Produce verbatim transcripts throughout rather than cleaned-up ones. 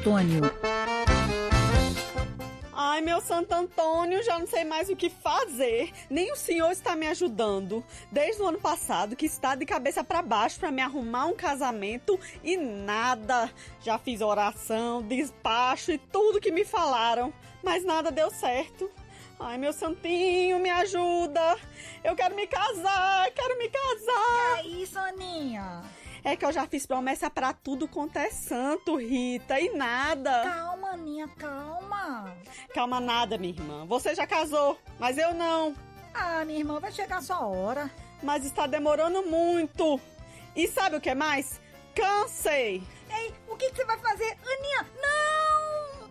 Antônio. Ai, meu Santo Antônio, já não sei mais o que fazer. Nem o senhor está me ajudando. Desde o ano passado que está de cabeça para baixo para me arrumar um casamento e nada. Já fiz oração, despacho e tudo que me falaram, mas nada deu certo. Ai, meu santinho, me ajuda. Eu quero me casar, quero me casar. Que é isso, Aninha? É que eu já fiz promessa pra tudo quanto é santo, Rita, e nada. Calma, Aninha, calma. Calma nada, minha irmã. Você já casou, mas eu não. Ah, minha irmã, vai chegar a sua hora. Mas está demorando muito. E sabe o que mais? Cansei. Ei, o que, que você vai fazer? Aninha, não!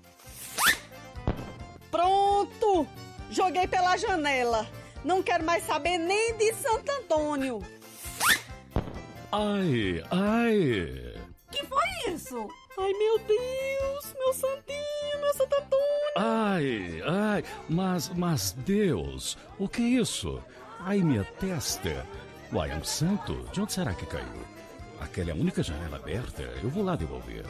Pronto! Joguei pela janela. Não quero mais saber nem de Santo Antônio. Ai, ai. Que foi isso? Ai, meu Deus, meu santinho, meu Santo Antônio. Ai, ai, mas, mas Deus, o que é isso? Ai, minha testa. Uai, é um santo? De onde será que caiu? Aquela é a única janela aberta, eu vou lá devolver.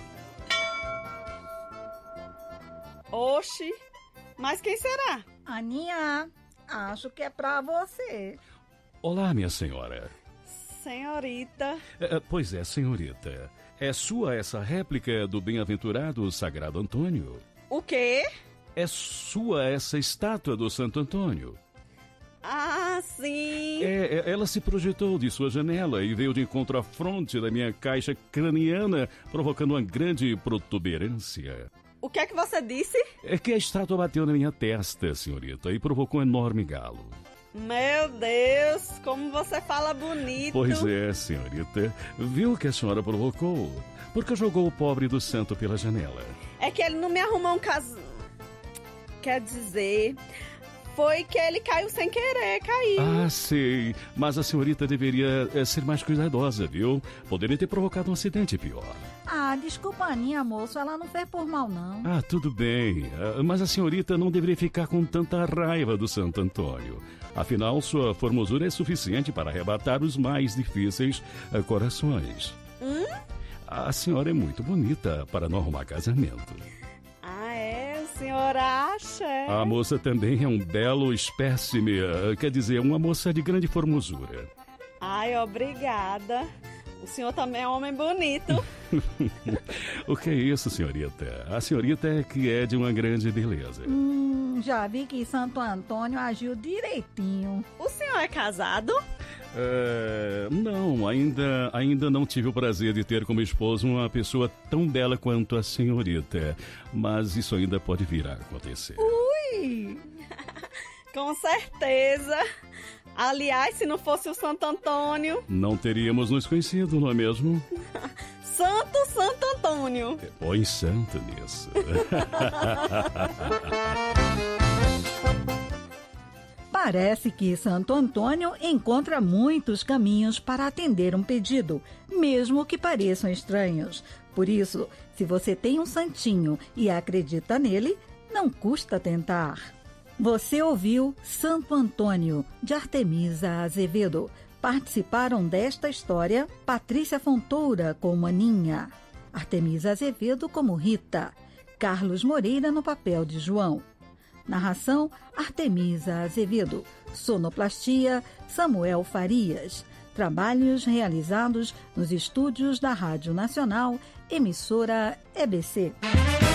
Oxi, mas quem será? Aninha, acho que é pra você. Olá, minha senhora. Senhorita. É, pois é, senhorita. É sua essa réplica do bem-aventurado Sagrado Antônio? O quê? É sua essa estátua do Santo Antônio? Ah, sim. É, ela se projetou de sua janela e veio de encontro à fronte da minha caixa craniana, provocando uma grande protuberância. O que é que você disse? É que a estátua bateu na minha testa, senhorita, e provocou um enorme galo. Meu Deus, como você fala bonito. Pois é, senhorita. Viu o que a senhora provocou? Porque jogou o pobre do santo pela janela. É que ele não me arrumou um caso... Quer dizer... Foi que ele caiu sem querer, caiu. Ah, sei. Mas a senhorita deveria é, ser mais cuidadosa, viu? Poderia ter provocado um acidente pior. Ah, desculpa, Aninha, moço. Ela não fez por mal, não. Ah, tudo bem. Ah, mas a senhorita não deveria ficar com tanta raiva do Santo Antônio. Afinal, sua formosura é suficiente para arrebatar os mais difíceis ah, corações. Hum? A senhora é muito bonita para não arrumar casamento. Ah, é? O senhor acha? A moça também é um belo espécime, ah, quer dizer, uma moça de grande formosura. Ai, obrigada. O senhor também é um homem bonito. O que é isso, senhorita? A senhorita é que é de uma grande beleza. Hum, já vi que Santo Antônio agiu direitinho. O senhor é casado? É, não, ainda, ainda não tive o prazer de ter como esposo uma pessoa tão bela quanto a senhorita. Mas isso ainda pode vir a acontecer. Ui! Com certeza. Aliás, se não fosse o Santo Antônio... Não teríamos nos conhecido, não é mesmo? Santo Santo Antônio. Põe santo nisso. Parece que Santo Antônio encontra muitos caminhos para atender um pedido, mesmo que pareçam estranhos. Por isso, se você tem um santinho e acredita nele, não custa tentar. Você ouviu Santo Antônio, de Artemisa Azevedo. Participaram desta história Patrícia Fontoura como Aninha, Artemisa Azevedo como Rita, Carlos Moreira no papel de João. Narração, Artemisa Azevedo. Sonoplastia, Samuel Farias. Trabalhos realizados nos estúdios da Rádio Nacional, emissora E B C.